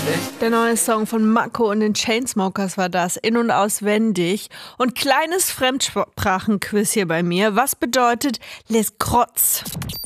Der neue Song von Mako und den Chainsmokers war das, in- und auswendig. Und kleines Fremdsprachenquiz hier bei mir. Was bedeutet Les Crottes?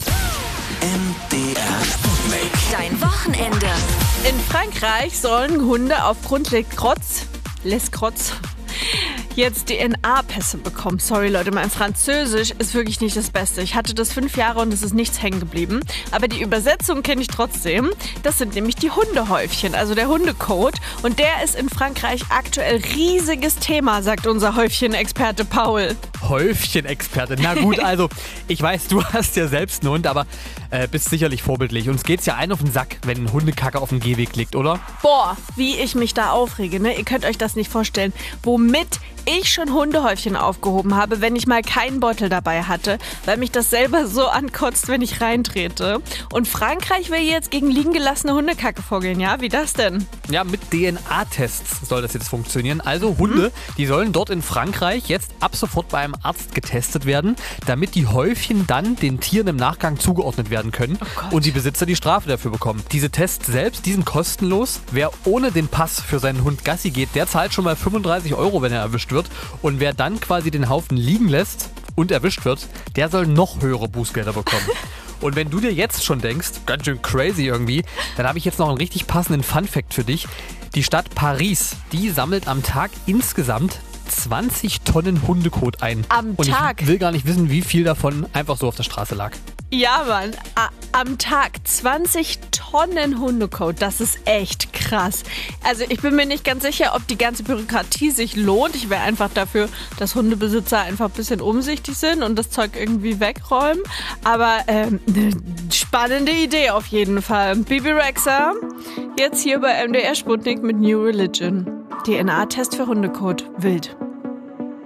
MDR Sputnik. Dein Wochenende. In Frankreich sollen Hunde aufgrund Les Crottes jetzt DNA-Pässe bekommen. Sorry Leute, mein Französisch ist wirklich nicht das Beste. Ich hatte das 5 Jahre und es ist nichts hängen geblieben. Aber die Übersetzung kenne ich trotzdem. Das sind nämlich die Hundehäufchen, also der Hundecode. Und der ist in Frankreich aktuell riesiges Thema, sagt unser Häufchen-Experte Paul. Häufchen-Experte. Na gut, also ich weiß, du hast ja selbst einen Hund, aber bist sicherlich vorbildlich. Uns geht's ja einen auf den Sack, wenn ein Hundekacke auf dem Gehweg liegt, oder? Boah, wie ich mich da aufrege, ne? Ihr könnt euch das nicht vorstellen. Womit ich schon Hundehäufchen aufgehoben habe, wenn ich mal keinen Beutel dabei hatte, weil mich das selber so ankotzt, wenn ich reintrete. Und Frankreich will jetzt gegen liegen gelassene Hundekacke vorgehen, ja? Wie das denn? Ja, mit DNA-Tests soll das jetzt funktionieren. Also Hunde, die sollen dort in Frankreich jetzt ab sofort bei einem Arzt getestet werden, damit die Häufchen dann den Tieren im Nachgang zugeordnet werden können und die Besitzer die Strafe dafür bekommen. Diese Tests selbst, die sind kostenlos. Wer ohne den Pass für seinen Hund Gassi geht, der zahlt schon mal 35 €, wenn er erwischt wird. Und wer dann quasi den Haufen liegen lässt und erwischt wird, der soll noch höhere Bußgelder bekommen. Und wenn du dir jetzt schon denkst, ganz schön crazy irgendwie, dann habe ich jetzt noch einen richtig passenden Funfact für dich. Die Stadt Paris, die sammelt am Tag insgesamt 20 Tonnen Hundekot ein. Am Tag? Und ich will gar nicht wissen, wie viel davon einfach so auf der Straße lag. Ja, Mann. Am Tag 20 Tonnen Hundekot. Das ist echt krass. Also ich bin mir nicht ganz sicher, ob die ganze Bürokratie sich lohnt. Ich wäre einfach dafür, dass Hundebesitzer einfach ein bisschen umsichtig sind und das Zeug irgendwie wegräumen. Aber eine spannende Idee auf jeden Fall. Bibi Rexha, jetzt hier bei MDR Sputnik mit New Religion. DNA-Test für Hundekot. Wild.